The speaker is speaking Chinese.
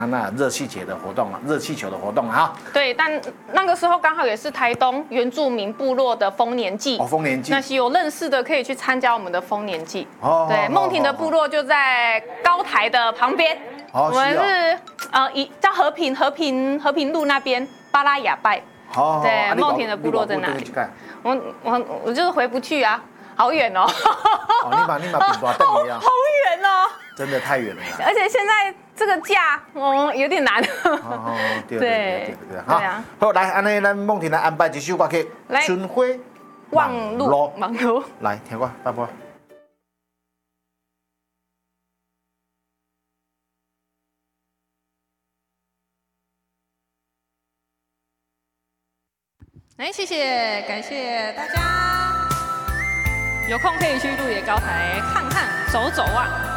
那热气节的活动啊，热气球的活动啊。 对，但那个时候刚好也是台东原住民部落的丰年祭。 哦，丰年祭。 那些有认识的可以去参加我们的丰年祭。 哦。 对，梦婷的部落就在高台的旁边。 哦。 我们是叫和平路那边巴拉雅拜。 好。 对，梦婷的部落在哪里？我就是回不去啊，好远哦。 哦，你把比多大一样？ 好远哦。 真的太远了。 而且现在这个假，有点难。 哦，对。 好， 来，安尼咱梦婷来安排一首歌曲，《春花望路》。 来，听我，拜拜。 谢谢，感谢大家，有空可以去鹿野高台看看、走走啊。